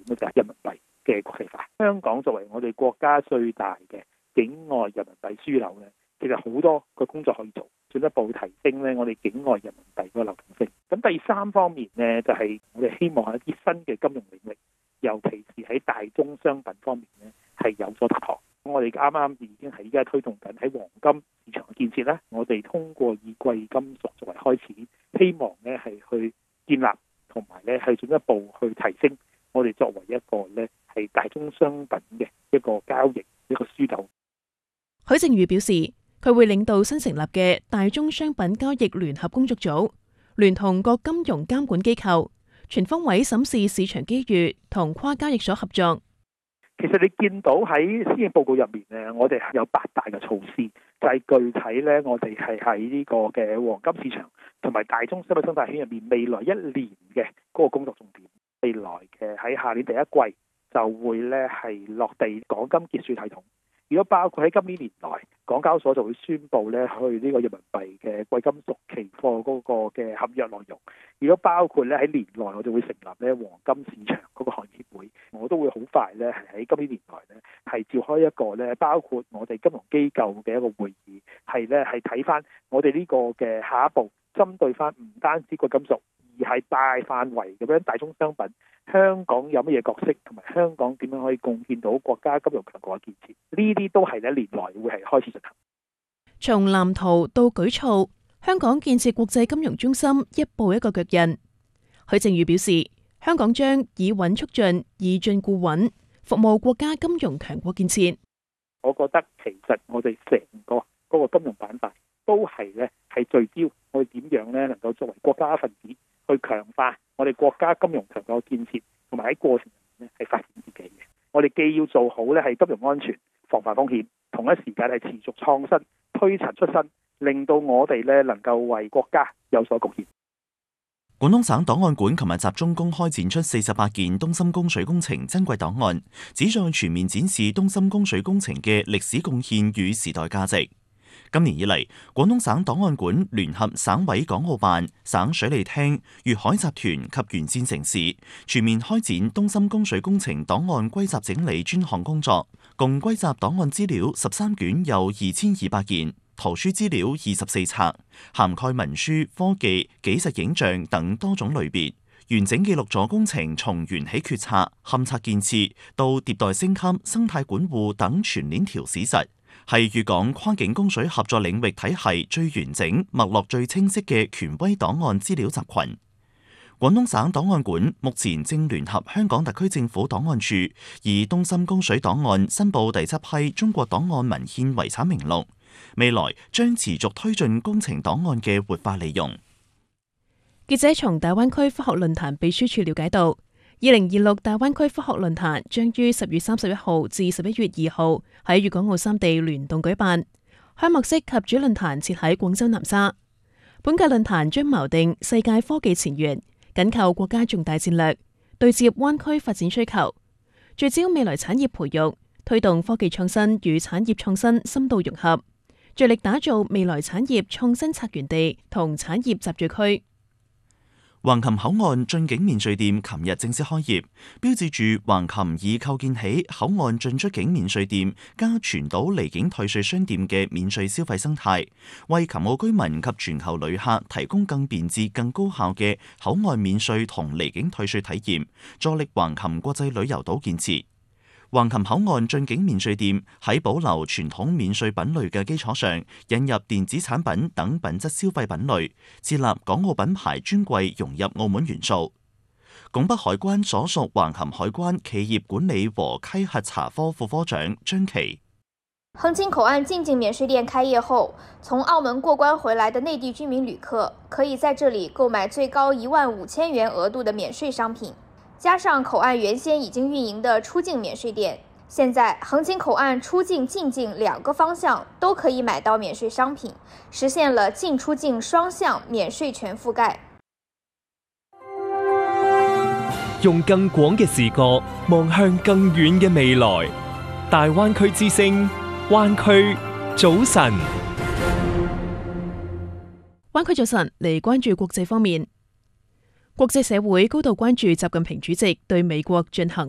咧就係人民幣嘅國際化。香港作為我哋國家最大嘅境外人民幣樞紐咧，其實好多個工作可以做，進一步提升咧我哋境外人民幣個流動性。咁第三方面咧，就係我哋希望喺一啲新嘅金融領域，尤其是喺大宗商品方面咧，係有所突破。我哋啱啱已經係依家推動緊喺黃金市場嘅建設咧，我哋通過以貴金屬作為開始，希望咧係去建立同埋咧係進一步去提升我哋作為一個咧係大宗商品嘅一個交易一個樞紐。 許正宇表示，佢會領導新成立嘅大宗商品交易聯合工作組，聯同各金融監管機構，全方位審視市場機遇同跨交易所合作。 其實你見到喺施政報告入面咧，我哋有8大嘅措施，就係具體咧，我哋係喺呢個嘅黃金市場同埋大宗商品生態圈入面未來1年嘅嗰個工作重點。未來嘅喺下年第一季就會咧係落地港金結算系統。如果包括喺今年年內，港交所就會宣布咧去呢個人民幣嘅貴金屬期貨嗰個嘅合約內容。如果包括咧喺年內，我哋會成立咧黃金市場嗰個行業協會，我都會好快咧係喺今年年內咧係召開一個咧包括我哋金融機構嘅一個會議，係咧係睇翻我哋呢個嘅下一步，針對翻唔單止貴金屬，而係大範圍咁樣大宗商品，香港有乜嘢角色，同埋香港點樣可以貢獻到國家金融強國嘅建設，呢啲都係咧年內會係開始進行。 從藍圖到舉措，香港建設國際金融中心一步一個腳印。許正宇表示，香港將以穩促進，以進固穩，服務國家金融強國建設。 我覺得其實我哋成個嗰個金融板塊都係咧係聚焦我哋點樣咧能夠作為國家一份子去強化我哋國家金融強國嘅建設，同埋喺過程入面咧係發展自己嘅。我哋既要做好咧係金融安全、防範風險，同一時間係持續創新、推陳出新，令到我哋咧能夠為國家有所貢獻。 廣東省檔案館琴日集中公開展出48件東深供水工程珍貴檔案，旨在全面展示東深供水工程嘅歷史貢獻與時代價值。今年以嚟，廣東省檔案館聯合省委港澳辦、省水利廳、粵海集團及沿線城市，全面開展東深供水工程檔案歸集整理專項工作，共歸集檔案資料13卷，有2200件。圖書資料24冊，涵蓋文書、科技、紀實影像等多種類別，完整記錄咗工程從源起決策、勘測建設到迭代升級、生態管護等全鏈條史實，係粵港跨境供水合作領域體系最完整、脈絡最清晰嘅權威檔案資料集群。廣東省檔案館目前正聯合香港特區政府檔案處，以東深供水檔案申報第7批中國檔案文獻遺產名錄。未來將持續推進工程檔案嘅活化利用。 記者從大灣區科學論壇秘書處了解到，2026大灣區科學論壇將於10月31號至11月2號喺粵港澳3地聯動舉辦，開幕式及主論壇設喺廣州南沙。本屆論壇將錨定世界科技前沿，緊扣國家重大戰略，對接灣區發展需求，聚焦未來產業培育，推動科技創新與產業創新深度融合，着力打造未來產業創新策源地同產業集聚區。 橫琴口岸進境免稅店琴日正式開業，標誌住橫琴已構建起口岸進出境免稅店加全島離境退稅商店嘅免稅消費生態，為琴澳居民及全球旅客提供更便捷、更高效嘅口岸免稅同離境退稅體驗，助力橫琴國際旅遊島建設。橫琴口岸進境免稅店喺保留傳統免稅品類嘅基礎上，引入電子產品等品質消費品類，設立港澳品牌專櫃，融入澳門元素。拱北海關所屬橫琴海關企業管理和稽核查科副科長張琪： 橫琴口岸進境免稅店開業後，從澳門過關回來的內地居民旅客可以在這裡購買最高15000元額度的免稅商品。加上口岸原先已經運營的出境免稅店，現在橫琴口岸出境、進境兩個方向都可以買到免稅商品，實現了進出境雙向免稅全覆蓋。 用更廣嘅視角望向更遠嘅未來，大灣區之聲，灣區早晨。 灣區早晨，嚟關注國際方面。國際社會高度關注習近平主席對美國進行